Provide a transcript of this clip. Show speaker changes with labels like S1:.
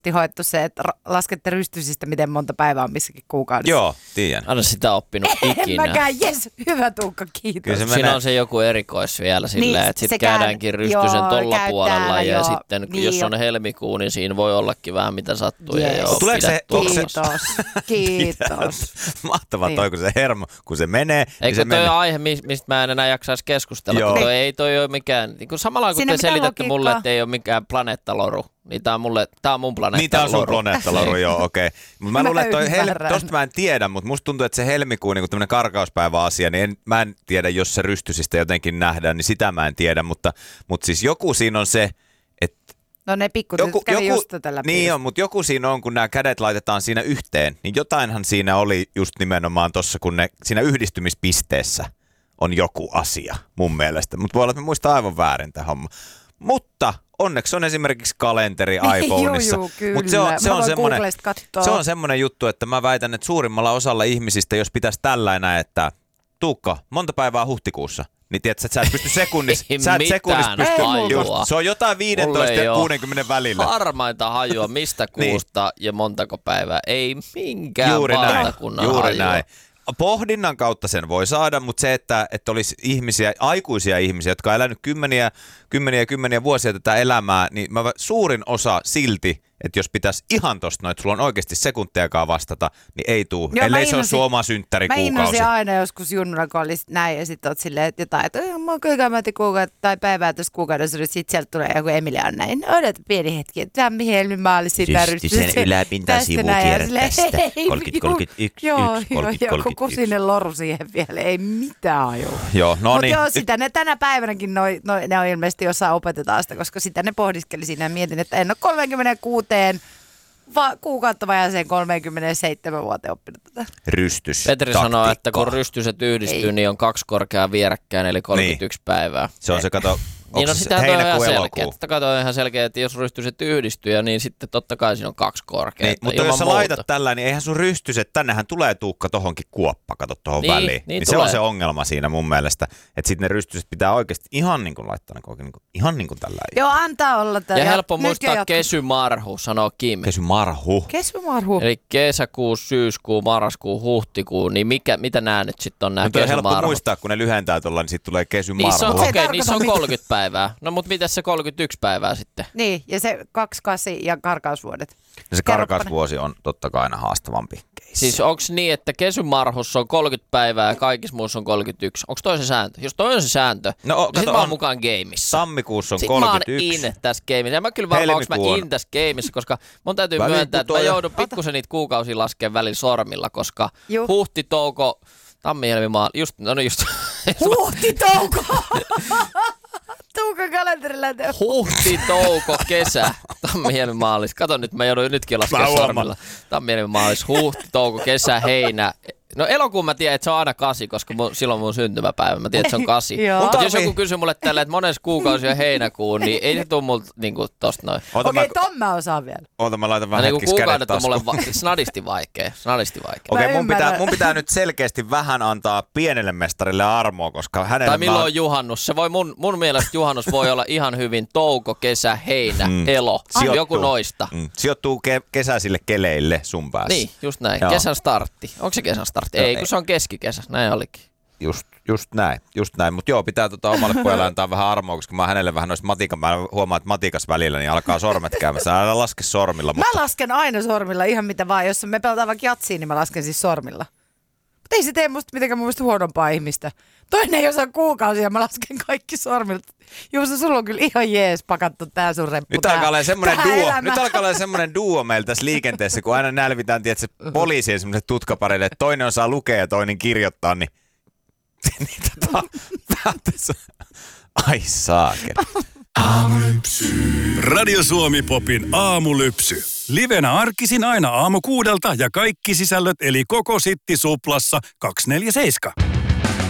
S1: hoettu se, että laskette rystysistä, miten monta päivää on missäkin kuukaudessa.
S2: Joo, tiedän.
S3: Anna sitä oppinut ikinä.
S1: En mäkään, jes, hyvä Tuukka, kiitos.
S3: Siinä on se joku erikois vielä silleen, että sitten käydäänkin rystysen tolla puolella ja sitten niin jos on helmikuu, niin siinä voi ollakin vähän mitä sattuu.
S1: Yes.
S3: Ja
S1: Kiitos.
S2: Mahtavaa niin. Toi, kun se hermo, kun se menee.
S3: Eikö
S2: niin
S3: toi aihe, mistä mä en enää jaksaisi keskustella, kun toi ole mikään, niin samalla kun te selitätte mulle, että ei ole mikään planeettaloru. Niin tää on mun planeetta.
S2: Niin tää on sun planeettaloru, joo, okei. Okay. Mä luulen, että tosta mä en tiedä, mutta musta tuntuu, että se helmikuu, niin tämmönen karkauspäivä-asia, niin mä en tiedä, jos se rystysistä jotenkin nähdään, niin sitä mä en tiedä, mutta siis joku siinä on se, että
S1: no ne pikkuset kävi just tällä
S2: niin on, mutta joku siinä on, kun nämä kädet laitetaan siinä yhteen, niin jotainhan siinä oli just nimenomaan tossa, kun ne siinä yhdistymispisteessä on joku asia mun mielestä. Mutta voi olla, että mä muistan aivan väärin tämä homma. Mutta onneksi on esimerkiksi kalenteri iPhoneissa. Mutta se on semmoinen juttu, että mä väitän, että suurimmalla osalla ihmisistä, jos pitäisi tällainen, että Tuukka, monta päivää huhtikuussa? Niin tiedätkö, että sä et pysty sekunnissa. Se on jotain 15 ja 60 välillä.
S3: Harmainta hajua, mistä kuusta ja montako päivää. Ei minkään valtakunnan hajua.
S2: Juuri näin. Pohdinnan kautta sen voi saada, mutta se, että olisi ihmisiä, aikuisia ihmisiä, jotka on elänyt kymmeniä vuosia tätä elämää, niin suurin osa silti, että jos pitäisi ihan tosta noin, että sulla on oikeasti sekuntiakaan vastata, niin ei tuu, ellei se ole sun oma synttärikuukausi.
S1: Mä innosin aina joskus junnuna, kun oli näin, ja sitten oot silleen, että jotain, että mä oon kuinka kuukautta tai päivää tuossa kuukaudessa, ja sitten sieltä tulee joku Emilia on näin, odota pieni hetki, että mihin mä olisin
S2: Rystisen yläpinta sivukierrä tästä, 31,
S1: joo, joku kusinen loru siihen vielä, ei mitään ajua.
S2: Joo, no niin.
S1: Mutta joo, sitä ne tänä päivänäkin, ne on ilmeisesti jossain opetetaan sitä, koska sitä ne pohdiskeli siinä ja mietin, että en ole 36 kuukautta vajaaseen 37 vuoteen oppinut tätä.
S2: Rystys.
S3: Petri sanoo, että kun rystyset yhdistyy, niin on 2 korkeaa vierekkäin, eli 31 päivää.
S2: Se on se, kato,
S3: niin no sitähän on ihan selkeä. Kato on ihan selkeä, että jos rystyset yhdistyy, niin sitten totta kai siinä on 2 korkeaa.
S2: Niin, mutta jos sä laitat tällä, niin eihän sun rystyset, tännehän tulee Tuukka tohonkin kuoppa, kato tohon väliin. Niin se on se ongelma siinä mun mielestä, että sitten ne rystyset pitää oikeasti ihan niin kuin laittaa, ihan niin kuin tällä.
S1: Joo, antaa olla tällä.
S3: Ja helppo muistaa kesymarhu, sanoo Kim.
S2: Kesymarhu.
S3: Eli kesäkuu, syyskuu, marraskuu, huhtikuu, niin mitä nämä nyt sitten on nämä kesymarhut?
S2: On helppo muistaa, kun ne lyhentää tuolla, niin sitten tulee kesymarhu.
S3: Niissä on 30 päivää. No mutta mitäs se 31 päivää sitten?
S1: Niin, ja se 28 ja karkausvuodet.
S2: Ja se karkausvuosi on totta kai aina haastavampi keissi.
S3: Siis onko niin, että kesymarhussa on 30 päivää ja kaikissa muussa on 31? Onko toi se sääntö? Jos toi on se sääntö, niin sit mä oon mukaan gameissa.
S2: Tammikuussa on
S3: sit
S2: 31.
S3: Sit mä oon in tässä gameissa. Ja mä kyllä varmaan onko mä in tässä gameissa, koska mun täytyy myöntää, että mä joudun pikkusen niitä kuukausia laskeen välillä sormilla, koska huhti, touko, tammi, helmi, just.
S1: Huhti, touko! Tuukan kalenterilla.
S3: Huhti, touko, kesä, tammi, helmi, maalis. Kato nyt, mä joudun nytkin laskemaan sormilla. Tammi, helmi, maalis, huhti, touko, kesä, heinä. No elokuun mä tiedän, että se on aina 8, koska silloin mun syntymäpäivä. Mä tiedän, että se on 8. Mutta jos joku kysyy mulle tällä, että monessa kuukausi on heinäkuun, niin ei se tule multa niinku tosta noin.
S1: Okei, ton mä osaan vielä.
S2: Oota, mä laitan vähän hetkis kädet taskuun.
S3: On mulle snadisti vaikea.
S2: Okei, mun pitää nyt selkeästi vähän antaa pienelle mestarille armoa, koska hänelle
S3: tai milloin on juhannus? Se voi mun mielestä juhannus voi olla ihan hyvin touko, kesä, heinä, elo. Joku noista.
S2: Sijoittuu kesäisille keleille sun päässä.
S3: Niin, just näin. Kesän startti. Onko se kesän startti? Ei, kun se on keskikesä. Näin olikin.
S2: Just näin. Mutta joo, pitää omalle pojalle antaa vähän armoa, koska mä hänelle vähän noista matikan. Mä huomaan, että matikas välillä niin alkaa sormet käymään. Aina laske sormilla. Mutta
S1: mä lasken aina sormilla ihan mitä vaan. Jos me pelataan vaikka jatsiin, niin mä lasken siis sormilla. Mutta ei se tee musta mitenkään mun mielestä huonompaa ihmistä. Toinen ei osaa kuukausia, mä lasken kaikki sormilta. Juuso, sulla on kyllä ihan jees pakattu tää sun reppu.
S2: Nyt alkaa olla semmonen duo meillä tässä liikenteessä, kun aina nälvitään, tiedätkö, poliisien semmoiset tutkapareille, että toinen osaa lukea ja toinen kirjoittaa, niin ai saakeli.
S4: Aamulypsy. Radio Suomi Popin aamulypsy. Livenä arkisin aina aamu 6 ja kaikki sisällöt eli koko Sitti Suplassa 247.